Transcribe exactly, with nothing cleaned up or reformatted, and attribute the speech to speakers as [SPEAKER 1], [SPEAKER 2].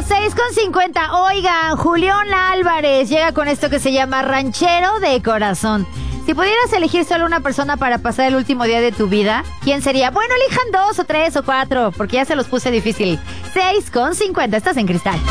[SPEAKER 1] seis con cincuenta. Oigan, Julián Álvarez llega con esto que se llama Ranchero de Corazón. Si pudieras elegir solo una persona para pasar el último día de tu vida, ¿quién sería? Bueno, elijan dos o tres o cuatro, porque ya se los puse difícil. seis con cincuenta, estás en Cristal.